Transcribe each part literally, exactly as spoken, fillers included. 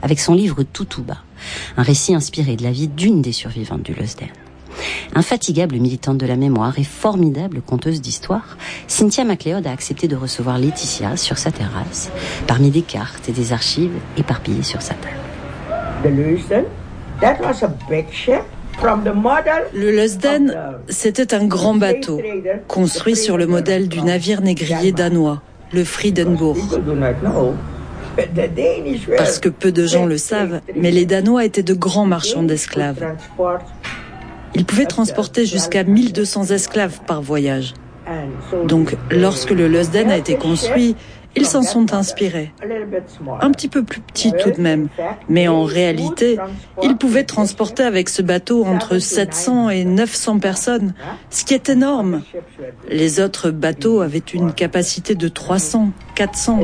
avec son livre Toutouba, un récit inspiré de la vie d'une des survivantes du Leusden. Infatigable militante de la mémoire et formidable conteuse d'histoire, Cynthia McLeod a accepté de recevoir Laetitia sur sa terrasse, parmi des cartes et des archives éparpillées sur sa table. The Leusden, that was a big ship. Le Leusden, c'était un grand bateau, construit sur le modèle du navire négrier danois, le Friedenburg. Parce que peu de gens le savent, mais les Danois étaient de grands marchands d'esclaves. Ils pouvaient transporter jusqu'à mille deux cents esclaves par voyage. Donc, lorsque le Leusden a été construit, ils s'en sont inspirés. Un petit peu plus petit tout de même, mais en réalité, ils pouvaient transporter avec ce bateau entre sept cents et neuf cents personnes, ce qui est énorme. Les autres bateaux avaient une capacité de trois cents, quatre cents.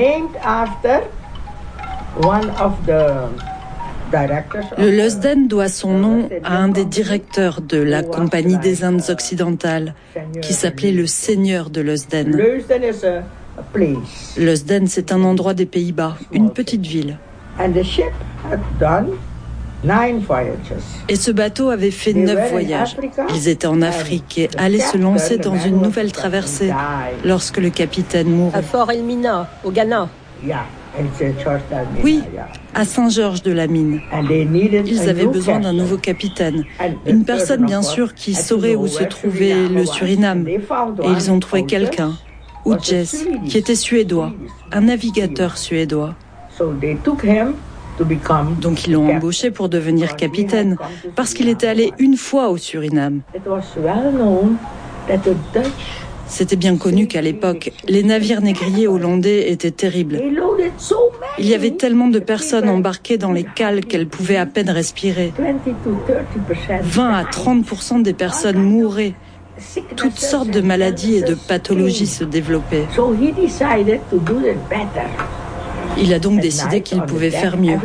Le Leusden doit son nom à un des directeurs de la Compagnie des Indes occidentales, qui s'appelait le Seigneur de Leusden. Leusden, c'est un endroit des Pays-Bas, une petite ville. Et ce bateau avait fait neuf voyages. Ils étaient en Afrique et allaient se lancer dans une nouvelle traversée lorsque le capitaine mourut. À Fort Elmina, au Ghana. Oui, à Saint-Georges-de-la-Mine. Ils avaient besoin d'un nouveau capitaine, une personne bien sûr qui saurait où se trouvait le Suriname. Et ils ont trouvé quelqu'un, Udjes, qui était suédois, un navigateur suédois. Donc ils l'ont embauché pour devenir capitaine, parce qu'il était allé une fois au Suriname. C'était bien connu qu'à l'époque, les navires négriers hollandais étaient terribles. Il y avait tellement de personnes embarquées dans les cales qu'elles pouvaient à peine respirer. vingt à trente pour cent des personnes mouraient. Toutes sortes de maladies et de pathologies se développaient. Il a donc décidé qu'il pouvait faire mieux.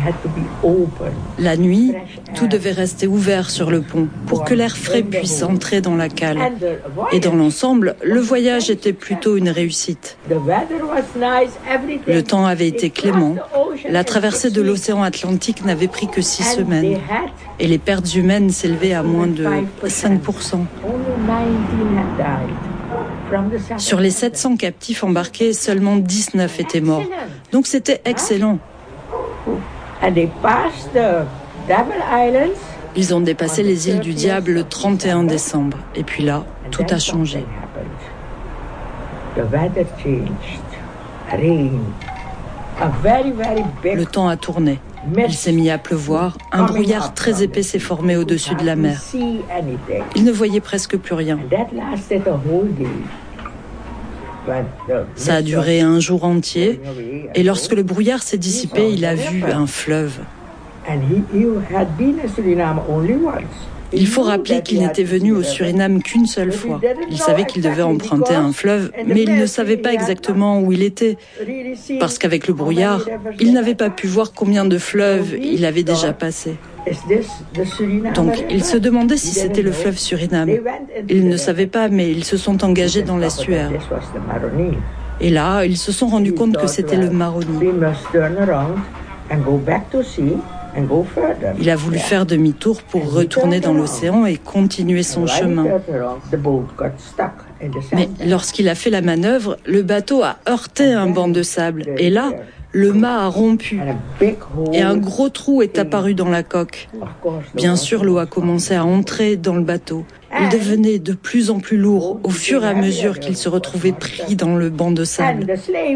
La nuit, tout devait rester ouvert sur le pont pour que l'air frais puisse entrer dans la cale. Et dans l'ensemble, le voyage était plutôt une réussite. Le temps avait été clément. La traversée de l'océan Atlantique n'avait pris que six semaines. Et les pertes humaines s'élevaient à moins de cinq pour cent. Sur les sept cents captifs embarqués, seulement dix-neuf étaient morts. Donc c'était excellent. Ils ont dépassé les îles du Diable le trente et un décembre. Et puis là, tout a changé. Le temps a tourné. Il s'est mis à pleuvoir. Un brouillard très épais s'est formé au-dessus de la mer. Il ne voyait presque plus rien. Ça a duré un jour entier. Et lorsque le brouillard s'est dissipé, il a vu un fleuve. Il faut rappeler qu'il n'était venu au Suriname qu'une seule fois. Il savait qu'il devait emprunter un fleuve, mais il ne savait pas exactement où il était. Parce qu'avec le brouillard, il n'avait pas pu voir combien de fleuves il avait déjà passé. Donc, il se demandait si c'était le fleuve Suriname. Ils ne savaient pas, mais ils se sont engagés dans l'estuaire. Et là, ils se sont rendus compte que c'était le Maroni. Il a voulu faire demi-tour pour retourner dans l'océan et continuer son chemin. Mais lorsqu'il a fait la manœuvre, le bateau a heurté un banc de sable. Et là, le mât a rompu. Et un gros trou est apparu dans la coque. Bien sûr, l'eau a commencé à entrer dans le bateau. Il devenait de plus en plus lourd au fur et à mesure qu'il se retrouvait pris dans le banc de sable.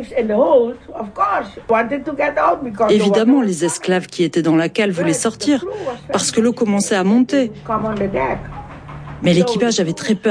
Évidemment, les esclaves qui étaient dans la cale voulaient sortir parce que l'eau commençait à monter. Mais l'équipage avait très peur.